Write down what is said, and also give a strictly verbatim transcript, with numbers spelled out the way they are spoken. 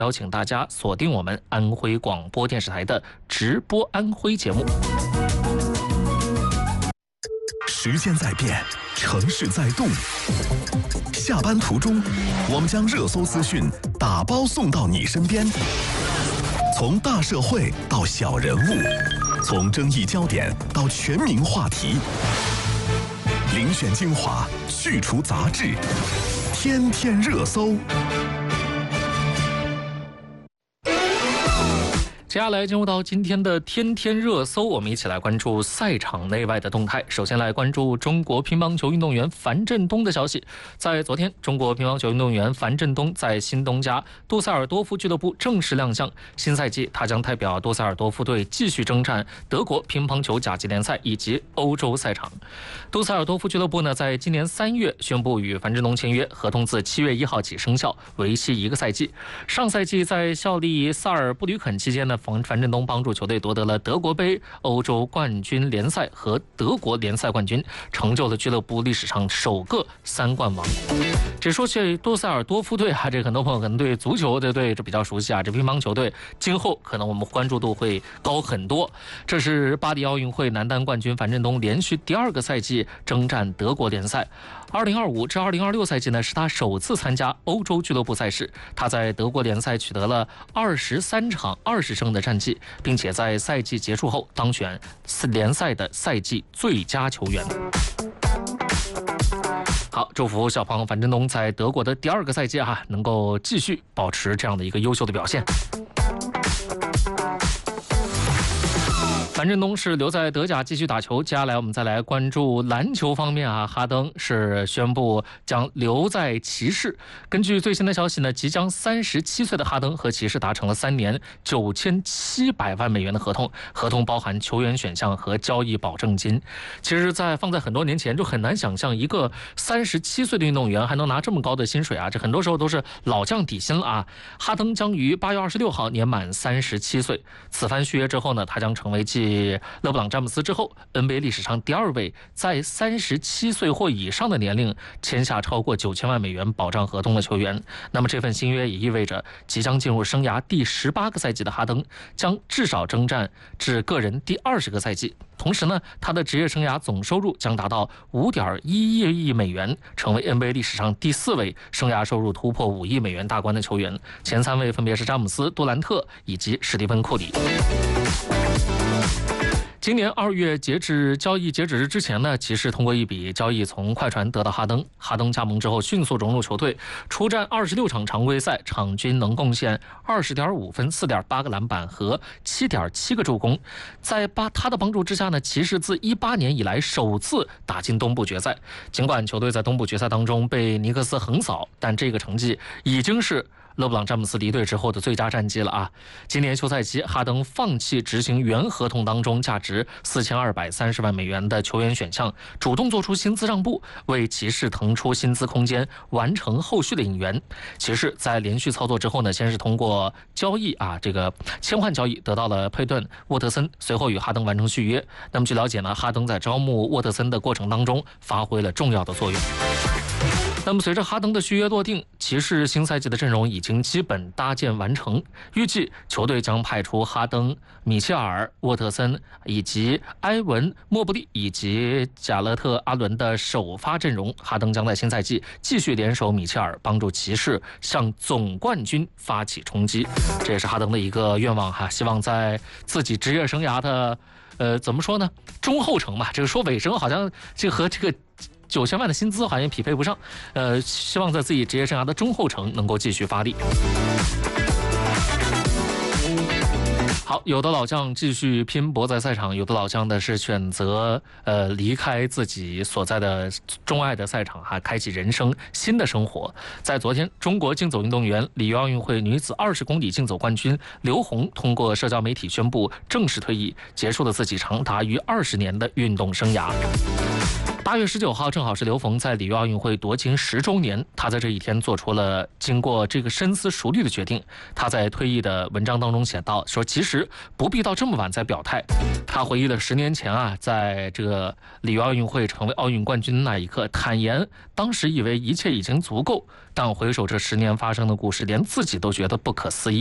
邀请大家锁定我们安徽广播电视台的直播安徽节目。 时间在变，城市在动。下班途中，我们将热搜资讯打包送到你身边。从大社会到小人物，从争议焦点到全民话题，遴选精华，去除杂质，天天热搜。 接下来进入到今天的天天热搜，我们一起来关注赛场内外的动态。首先来关注中国乒乓球运动员樊振东的消息。在昨天，中国乒乓球运动员樊振东在新东家杜塞尔多夫俱乐部正式亮相。新赛季，他将代表杜塞尔多夫队继续征战德国乒乓球甲级联赛以及欧洲赛场。杜塞尔多夫俱乐部呢，在今年三月宣布与樊振东签约，合同自七月一号起生效，为期一个赛季。上赛季在效力萨尔布吕肯期间呢，樊振东帮助球队夺得了德国杯、欧洲冠军联赛和德国联赛冠军，成就了俱乐部历史上首个三冠王。这说起杜塞尔多夫队啊，这很多朋友可能对足球这队这比较熟悉啊，这乒乓球队今后可能我们关注度会高很多。这是巴黎奥运会男单冠军樊振东连续第二个赛季征战德国联赛。二零二五至二零二六赛季呢，是他首次参加欧洲俱乐部赛事。他在德国联赛取得了二十三场二十胜的战绩，并且在赛季结束后当选联赛的赛季最佳球员。好，祝福小胖樊振东在德国的第二个赛季哈、啊，能够继续保持这样的一个优秀的表现。樊振东是留在德甲继续打球。接下来我们再来关注篮球方面啊，哈登是宣布将留在骑士。根据最新的消息呢，即将三十七岁的哈登和骑士达成了三年九千七百万美元的合同，合同包含球员选项和交易保证金。其实，在放在很多年前就很难想象一个三十七岁的运动员还能拿这么高的薪水啊，这很多时候都是老将底薪了啊。哈登将于八月二十六号年满三十七岁，此番续约之后呢，他将成为继勒布朗詹姆斯之后 N B A 历史上第二位在三十七岁或以上的年龄签下超过九千万美元保障合同的球员。那么这份新约也意味着即将进入生涯第十八个赛季的哈登将至少征战至个人第二十个赛季。同时呢，他的职业生涯总收入将达到 五点一亿美元，成为 N B A 历史上第四位生涯收入突破五亿美元大关的球员。前三位分别是詹姆斯、杜兰特以及史蒂芬库里。今年二月截止交易截止日之前呢，骑士通过一笔交易从快船得到哈登。哈登加盟之后迅速融入球队，出战二十六场常规赛，场均能贡献 二十点五分、四点八个篮板和 七点七个助攻。在他的帮助之下呢，骑士自一八年以来首次打进东部决赛。尽管球队在东部决赛当中被尼克斯横扫，但这个成绩已经是勒布朗詹姆斯离队之后的最佳战绩了啊！今年休赛期，哈登放弃执行原合同当中价值四千二百三十万美元的球员选项，主动做出薪资让步，为骑士腾出薪资空间，完成后续的引援。骑士在连续操作之后呢，先是通过交易啊，这个签换交易得到了佩顿·沃特森，随后与哈登完成续约。那么据了解呢，哈登在招募沃特森的过程当中发挥了重要的作用。那么随着哈登的续约落定，骑士新赛季的阵容已经基本搭建完成，预计球队将派出哈登、米切尔、沃特森以及埃文、莫布利以及贾勒特·阿伦的首发阵容。哈登将在新赛季继续联手米切尔，帮助骑士向总冠军发起冲击。这也是哈登的一个愿望哈，希望在自己职业生涯的呃怎么说呢，中后程吧，这个说尾声好像这个和这个九千万的薪资好像匹配不上，呃，希望在自己职业生涯的中后程能够继续发力。好，有的老将继续拼搏在赛场，有的老将呢是选择呃离开自己所在的钟爱的赛场，还开启人生新的生活。在昨天，中国竞走运动员里约奥运会女子二十公里竞走冠军刘虹通过社交媒体宣布正式退役，结束了自己长达逾二十年的运动生涯。 八月十九号，正好是刘冯在里约奥运会夺金十周年。他在这一天做出了经过这个深思熟虑的决定。他在退役的文章当中写道，说其实不必到这么晚再表态。他回忆了十年前啊，在这个里约奥运会成为奥运冠军的那一刻，坦言当时以为一切已经足够，但回首这十年发生的故事，连自己都觉得不可思议。